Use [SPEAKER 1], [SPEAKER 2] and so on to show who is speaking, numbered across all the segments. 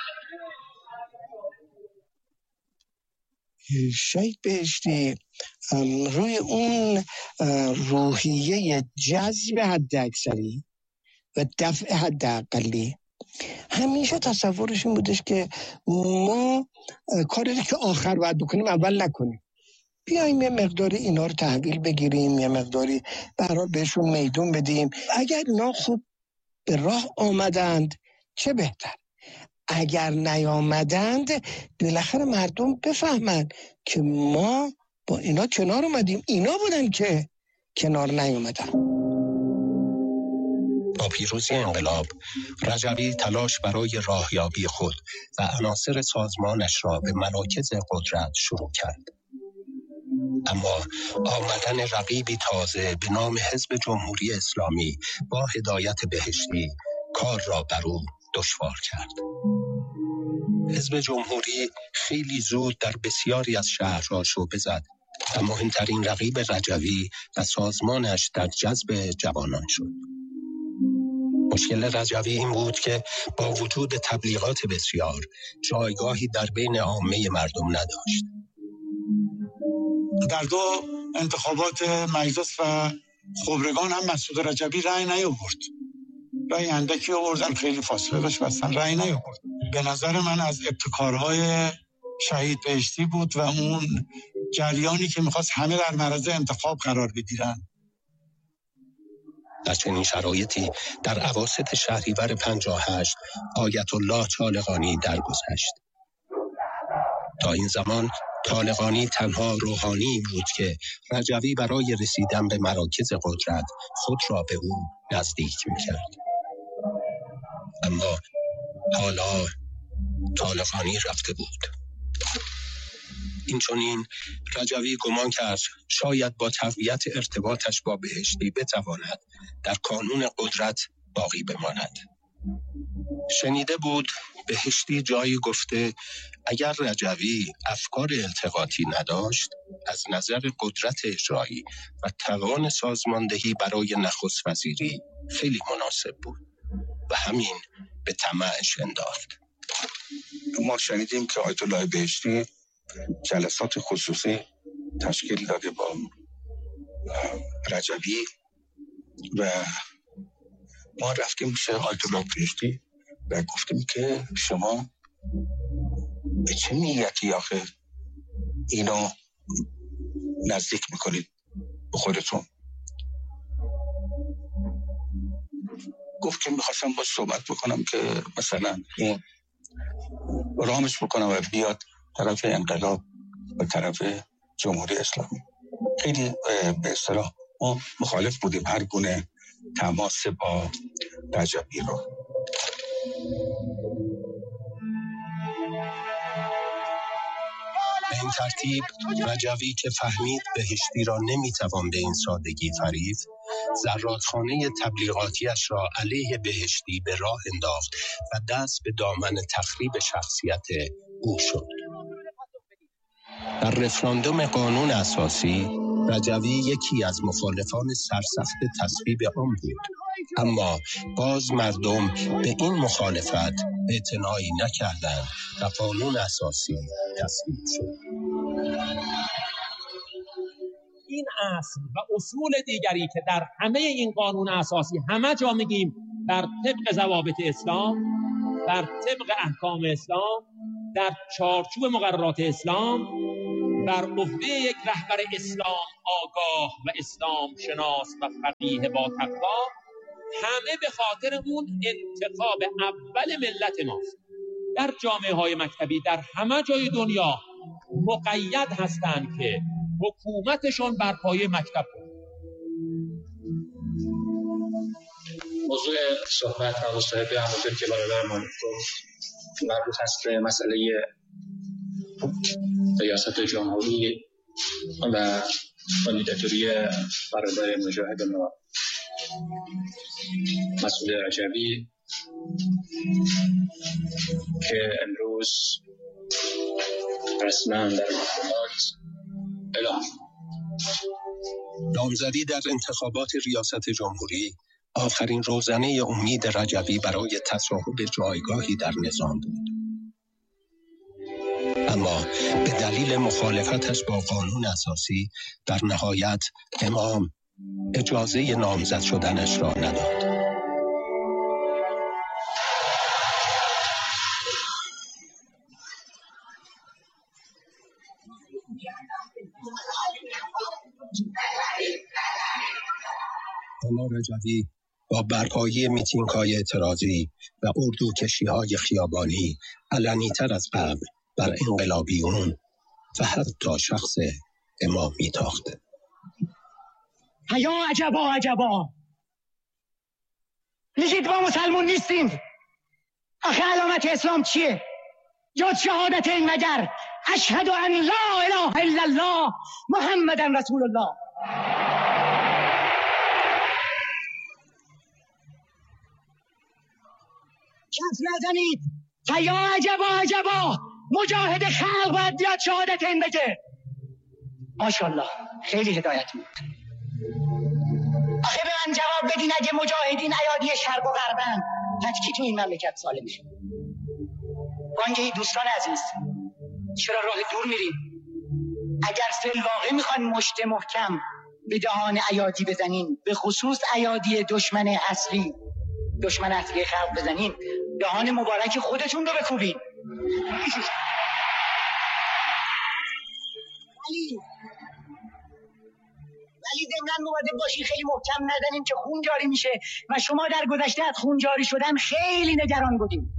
[SPEAKER 1] شهید بهشتی روی اون روحیه جذب حداکثری و دفع حداقلی همیشه تصورش این بودش که ما کاری که آخر باید بکنیم اول نکنیم، بیایم یه مقداری اینا رو تحویل بگیریم، یه مقداری برای بهشون میدون بدیم. اگر اینا خوب به راه آمدند چه بهتر، اگر نیامدند بالاخره مردم بفهمند که ما با اینا کنار اومدیم، اینا بودن که کنار نیومدن.
[SPEAKER 2] با پیروزی انقلاب رجوی تلاش برای راهیابی خود و عناصر سازمانش را به مراکز قدرت شروع کرد. اما آمدن رقیبی تازه به نام حزب جمهوری اسلامی با هدایت بهشتی کار را بر او دشوار کرد. حزب جمهوری خیلی زود در بسیاری از شهرها شعبه زد و مهمترین رقیب رجوی و سازمانش در جذب جوانان شد. مشکل رجوی این بود که با وجود تبلیغات بسیار جایگاهی در بین عامه مردم نداشت.
[SPEAKER 3] در دو انتخابات مجلس و خبرگان هم مسعود رجوی رأی نیاورد، رأی اندکی آوردن، خیلی فاصله داشت و اصلا رأی نیاورد. به نظر من از ابتکارهای شهید بهشتی بود و اون جریانی که میخواست همه در معرض انتخاب قرار بگیرن.
[SPEAKER 2] در چنین شرایطی در اواسط شهریور 58 آیت الله طالقانی درگذشت. تا این زمان طالقانی تنها روحانی بود که رجوی برای رسیدن به مراکز قدرت خود را به او نزدیک می‌کرد. اما حالا طالقانی رفته بود. اینچنین رجوی گمان کرد شاید با تقویت ارتباطش با بهشتی بتواند در کانون قدرت باقی بماند. شنیده بود بهشتی جایی گفته اگر رجوی افکار التقاطی نداشت، از نظر قدرت اجرایی و توان سازماندهی برای نخست وزیری خیلی مناسب بود و همین به طمعش انداخت.
[SPEAKER 4] ما شنیدیم که آیت الله بهشتی جلسات خصوصی تشکیل داده با رجوی و ما رفتیم پیش آیت الله بهشتی و گفتیم که شما به چه نیتی آخه اینو نزدیک میکنید به خودتون؟ گفت که میخواستم باش صحبت بکنم که مثلا این رامش بکنم و بیاد طرف انقلاب و طرف جمهوری اسلامی. خیلی به اصطلاح ما مخالف بودیم هر گونه تماس با رجوی رو.
[SPEAKER 2] به این ترتیب رجوی که فهمید بهشتی را نمیتوان به این سادگی فریفت، زرادخانه تبلیغاتیش را علیه بهشتی به راه انداخت و دست به دامن تخریب شخصیت او شد. در رفراندوم قانون اساسی رجوی یکی از مخالفان سرسخت تصویب آن بود، اما باز مردم به این مخالفت اعتنایی نکردند و قانون اساسی تصویب شد.
[SPEAKER 5] این اصل و اصول دیگری که در همه این قانون اساسی همه جا میگیم بر طبق ضوابط اسلام، بر طبق احکام اسلام، در چارچوب مقررات اسلام، بر عهده یک رهبر اسلام آگاه و اسلام شناس و فقیه با تقوا، همه به خاطر اون انتخاب اول ملت ماست. در جامعه های مکتبی در همه جای دنیا مقید هستند که حکومتشون بر پایه مکتب بود.
[SPEAKER 6] موضوع صحبت و مصاحبه همونطور که برادر ما گفت مربوط هست به مسئله ریاست جمهوری و کاندیداتوری برادر مجاهد ما مسعود رجوی که امروز رسما در محکمات اعلام شد.
[SPEAKER 2] نامزدی در انتخابات ریاست جمهوری آخرین روزنه امید رجوی برای تصاحب جایگاهی در نظام بود. اما به دلیل مخالفتش با قانون اساسی در نهایت امام اجازه نامزد شدنش را نداد. ملا رجوی با برپایی میتینگ‌های اعتراضی و اردوکشی‌های خیابانی علنی‌تر از قبل بر انقلابیون و حتی شخص امام میتاخت.
[SPEAKER 7] یا عجبا عجبا، میگید ما مسلمون نیستیم. آخه علامت اسلام چیه؟ جز شهادت این مگر اشهد ان لا اله الا الله محمد رسول الله. کف نزنید. یا عجبا عجبا، مجاهد خلق باید بیاد شهادت این بگه. ماشاءالله خیلی هدایت بود. آخه به من جواب بدین، اگه مجاهدین ایادی شرق و غربن، پس کی تو این مملکت سالمه؟ وانگهی دوستان عزیز، چرا راه دور میریم؟ اگر فی الواقع میخوان مشت محکم به دهان ایادی بزنین، به خصوص ایادی دشمن اصلی خلق بزنین، دهان مبارک خودتون رو بکوبین. ولی ضمناً مواظب باشین خیلی محکم نزنین که خون جاری میشه و شما در گذشته از خون جاری شدن خیلی نگران بودین.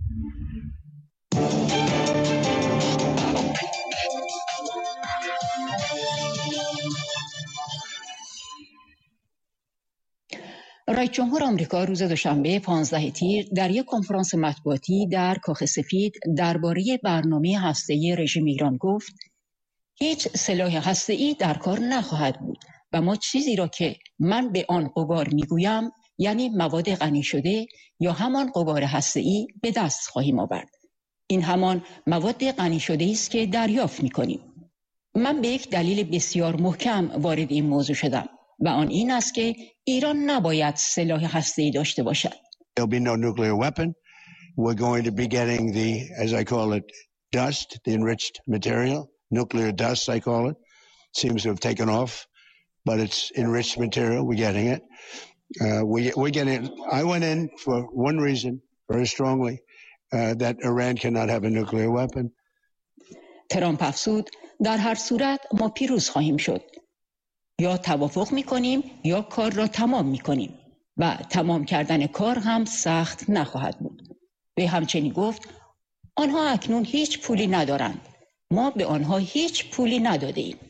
[SPEAKER 8] رئیس جمهور آمریکا روز دوشنبه 15 تیر در یک کنفرانس مطبوعاتی در کاخ سفید درباره برنامه هسته‌ای رژیم ایران گفت هیچ سلاح هسته‌ای در کار نخواهد بود و ما چیزی را که من به آن غبار میگویم، یعنی مواد غنی شده یا همان غبار هسته‌ای، به دست خواهیم آورد. این همان مواد غنی شده است که دریافت می‌کنیم. من به یک دلیل بسیار محکم وارد این موضوع شدم و آن این است که ایران نباید سلاح هسته‌ای داشته باشد.
[SPEAKER 9] There'll be no nuclear weapon. We're going to be getting the, as I call it, dust, the enriched material, nuclear dust I call it. Seems to have taken off, but it's enriched material. We're getting it. We're getting it. I went in for one reason, very strongly, that Iran cannot have a nuclear weapon.
[SPEAKER 8] ترامپ افزود در هر صورت ما پیروز خواهیم شد. یا توافق می‌کنیم یا کار را تمام می‌کنیم و تمام کردن کار هم سخت نخواهد بود. به همچنین گفت آنها اکنون هیچ پولی ندارند. ما به آنها هیچ پولی نداده ایم.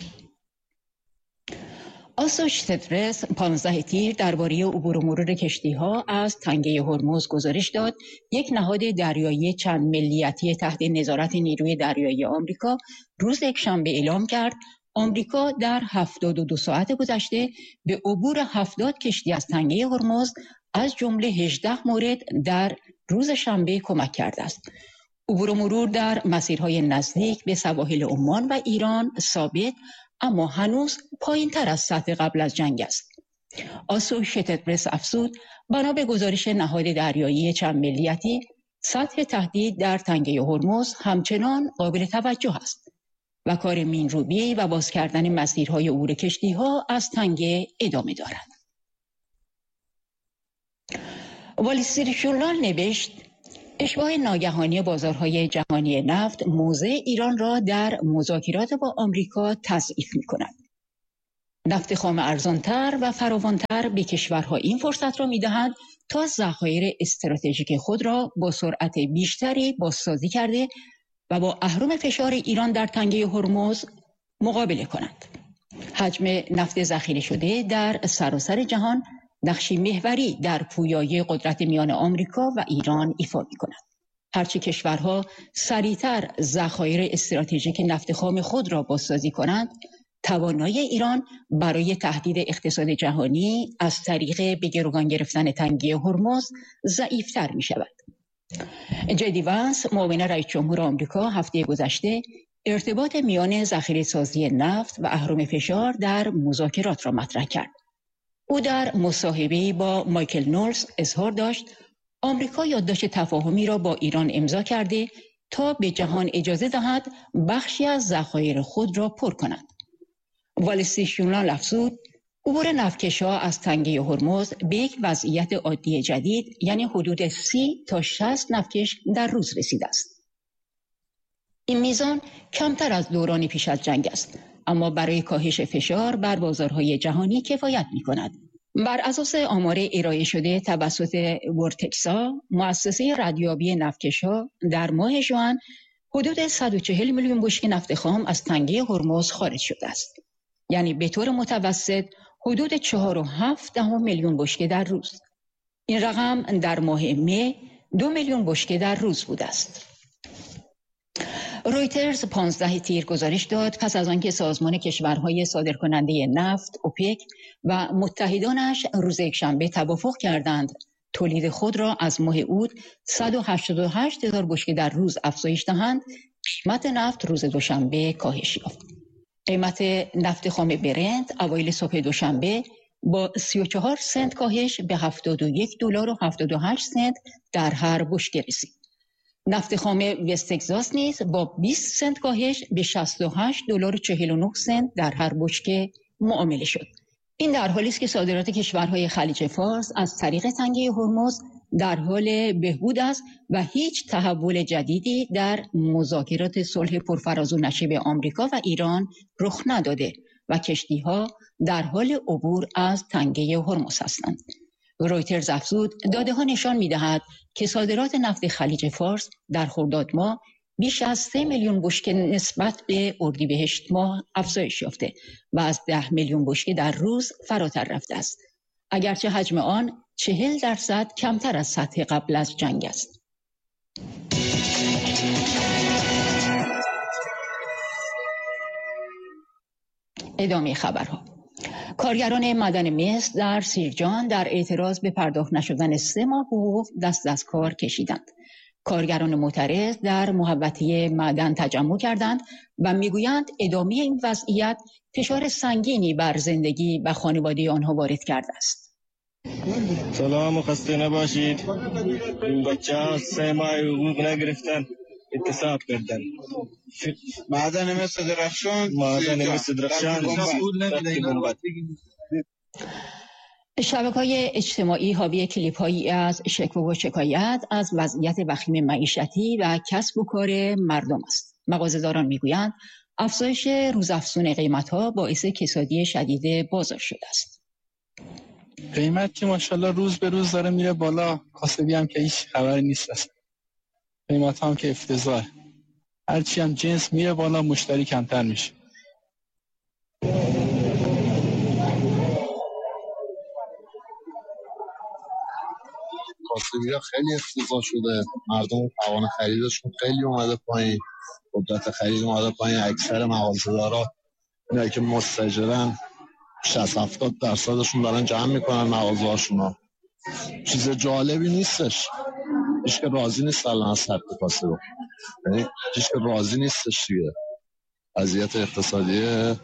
[SPEAKER 8] آسوشیتد 15 تیر درباره عبور و مرور کشتی‌ها از تنگه هرمز گزارش داد. یک نهاد دریایی چند ملیتی تحت نظارت نیروی دریایی آمریکا روز یکشنبه اعلام کرد آمریکا در 72 ساعت گذشته به عبور 70 کشتی از تنگه هرمز از جمله 18 مورد در روز شنبه کمک کرده است. عبور و مرور در مسیرهای نزدیک به سواحل عمان و ایران ثابت، اما هنوز پایین‌تر از سطح قبل از جنگ است. آسوشیتد پرس افزود بنا به گزارش نهاد دریایی چند ملیتی، سطح تهدید در تنگه هرمز همچنان قابل توجه است و کار مین‌روبی و باز کردن مسیرهای عبور کشتی‌ها از تنگه ادامه دارد. وال استریت ژورنال نوشت اشباع ناگهانی بازارهای جهانی نفت موضع ایران را در مذاکرات با آمریکا تضعیف می‌کند. نفت خام ارزانتر و فراوانتر به کشورها این فرصت را می‌دهند تا ذخایر استراتژیک خود را با سرعت بیشتری بازسازی کرده و با اهرم فشار ایران در تنگه هرمز مقابله کنند. حجم نفت ذخیره شده در سراسر جهان نقشی محوری در پویایی قدرت میان آمریکا و ایران ایفا می‌کند. هرچه کشورها سریعتر ذخایر استراتژیک نفت خام خود را بازسازی کنند، توانایی ایران برای تهدید اقتصاد جهانی از طریق به گروگان گرفتن تنگه هرمز ضعیف‌تر می‌شود. جدی وانس، معاون رئیس جمهور آمریکا، هفته گذشته ارتباط میان ذخیره سازی نفت و اهرم فشار در مذاکرات را مطرح کرد. او در مصاحبه‌ای با مایکل نولز اظهار داشت آمریکا یادداشت تفاهمی را با ایران امضا کرده تا به جهان اجازه دهد بخشی از ذخایر خود را پر کند. وال استریت ژورنال افزود عبور نفتکش‌ها از تنگه هرمز به یک وضعیت عادی جدید، یعنی حدود 30 تا 60 نفتکش در روز رسیده است. این میزان کمتر از دوران پیش از جنگ است، اما برای کاهش فشار بر بازارهای جهانی کفایت می‌کند. بر اساس آمار ارائه شده توسط ورتکسا، مؤسسه ردیابی نفتکش‌ها، در ماه ژوئن حدود 140 میلیون بشکه نفت خام از تنگه هرمز خارج شده است. یعنی به طور متوسط حدود 4.7 میلیون بشکه در روز. این رقم در ماه می 2 میلیون بشکه در روز بوده است. رویترز 15 تیر گزارش داد پس از آنکه سازمان کشورهای صادرکننده نفت اوپک و متحدانش روز یکشنبه توافق کردند تولید خود را از ماه اوت 188,000 بشکه در روز افزایش دهند، قیمت نفت روز دوشنبه کاهش یافت. قیمت نفت خام برنت اوایل صبح دوشنبه با 34 سنت کاهش به $71.78 در هر بشکه رسید. نفت خام وست تگزاس نیز با 20 سنت کاهش به $68.49 در هر بشکه معامله شد. این در حالی است که صادرات کشورهای خلیج فارس از طریق تنگه هرمز در حال بهبود است و هیچ تحول جدیدی در مذاکرات صلح پرفراز و نشیب آمریکا و ایران رخ نداده و کشتی‌ها در حال عبور از تنگه هرمز هستند. رویترز افزود داده‌ها نشان می‌دهد که صادرات نفت خلیج فارس در خرداد ماه بیش از 3 میلیون بشکه نسبت به اردیبهشت ماه افزایش یافته و از 10 میلیون بشکه در روز فراتر رفته است، اگرچه حجم آن 40% کمتر از سطح قبل از جنگ است. ادامه خبرها. کارگران معدن مس در سیرجان در اعتراض به پرداخت نشدن 3 ماه حقوق دست از کار کشیدند. کارگران معترض در محوطه معدن تجمع کردند و میگویند ادامه این وضعیت فشار سنگینی بر زندگی و خانواده آنها وارد کرده است.
[SPEAKER 10] سلام و خسته نباشید. این بچه‌ها 3 ماه حقوق نگرفتن، اعتصاب کردن.
[SPEAKER 3] معدن مس درخشان
[SPEAKER 8] شبکه‌های اجتماعی حاوی کلیپ‌هایی از شکوه و شکایت از وضعیت وخیم معیشتی و کسب و کار مردم است. مغازه‌داران میگویند افزایش روزافزون قیمت‌ها باعث کسادی شدید بازار شده است.
[SPEAKER 11] قیمت که ماشاءالله روز به روز داره میره بالا، کاسبی هم که هیچ خبری نیست است. قیمت هم که افتضاح. هرچی هم جنس میره بالا مشتری کمتر میشه.
[SPEAKER 12] کاسبی ها خیلی افتضاح شده، مردم توان خریدشون خیلی اومده پایین، قدرت خرید اومده پایین. اکثر مغازه‌دارا اینایی که مستاجرن 60-70% دارن جمع میکنن مغازه‌هاشون. چیز جالبی نیستش، هیچ که راضی نیست الان از حرف کاسب، یعنی هیچ که راضی نیستش دیگه. وضعیت اقتصادی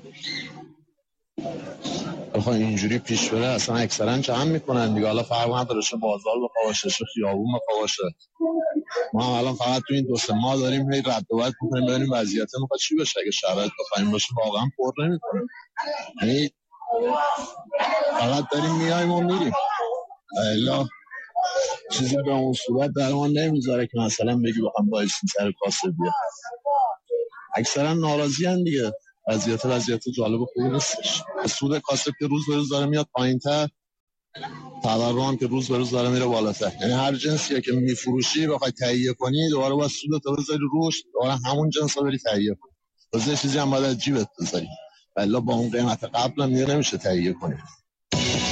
[SPEAKER 12] بخواه اینجوری پیش بره اصلا اکثرا جمع میکنن دیگه. حالا فرق نداره چه بازار بخواه باشه چه خیابون بخواه باشه. ما هم الان فقط تو این 2-3 ماه داریم هی رد و بدل میکنیم ببینیم وضعیت میخواد چی بشه. اگه شرایط بخوایم باشه واقعا پر نمیکنه، یعنی فقط داریم میایم و میریم. الا چیزی به اون صورت در ما نمیذاره که مثلا بگی بخوام بایستیم سر کاسه بیا. اکثرا ناراضی هن دیگه. وضعیت جالب و خوبی نیستش. سود کاسب که روز به روز داره میاد پایین‌تر، تورم هم که روز به روز داره میره بالاتر. یعنی هر جنسیه که میفروشی بخوای تهیه کنی دوباره باید سودت رو بذاری روش، دوباره همون جنس رو بری تهیه کنی. واسه چیزی هم باید جیبت بذاری. الا با اون قیمت قبل هم نمیشه تهیه کنی.